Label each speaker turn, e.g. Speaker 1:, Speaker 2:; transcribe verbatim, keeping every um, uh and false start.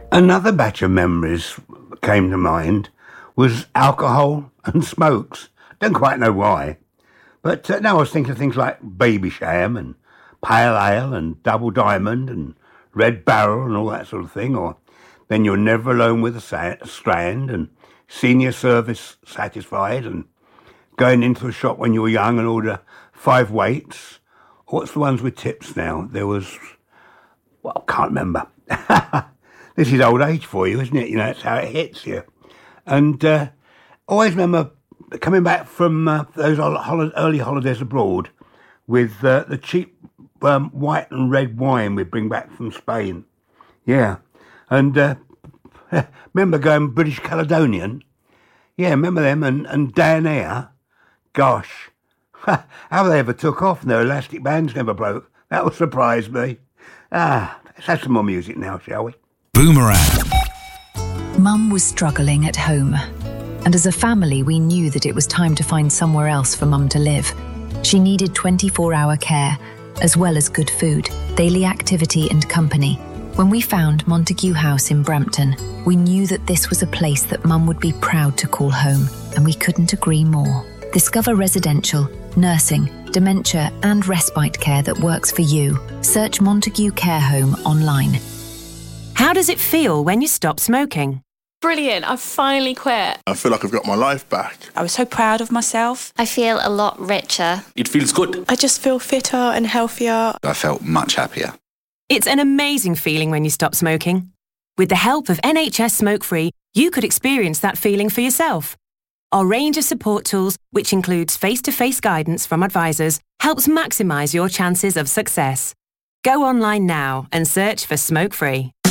Speaker 1: Another batch of memories that came to mind was alcohol and smokes. Don't quite know why. But uh, now I was thinking of things like Babysham and Pale Ale and Double Diamond and Red Barrel and all that sort of thing. Or Then You're Never Alone with a sa- Strand and Senior Service Satisfied and going into a shop when you were young and order five weights. What's the ones with tips now? There was... Well, I can't remember. This is old age for you, isn't it? You know, that's how it hits you. And uh, I always remember coming back from uh, those hol- early holidays abroad with uh, the cheap um, white and red wine we'd bring back from Spain. Yeah. And uh, remember going British Caledonian? Yeah, remember them? And, and Danair? Gosh, how they ever took off and their elastic bands never broke. That would surprise me. Ah, let's have some more music now, shall we?
Speaker 2: Boomerang.
Speaker 3: Mum was struggling at home, and as a family we knew that it was time to find somewhere else for Mum to live. She needed twenty-four hour care, as well as good food, daily activity and company. When we found Montague House in Brampton, we knew that this was a place that Mum would be proud to call home, and we couldn't agree more. Discover residential, nursing, dementia and respite care that works for you. Search Montague Care Home online.
Speaker 4: How does it feel when you stop smoking?
Speaker 5: Brilliant, I've finally quit.
Speaker 6: I feel like I've got my life back.
Speaker 7: I was so proud of myself.
Speaker 8: I feel a lot richer.
Speaker 9: It feels good.
Speaker 10: I just feel fitter and healthier.
Speaker 11: I felt much happier.
Speaker 4: It's an amazing feeling when you stop smoking. With the help of N H S Smoke Free, you could experience that feeling for yourself. Our range of support tools, which includes face-to-face guidance from advisors, helps maximise your chances of success. Go online now and search for Smoke Free.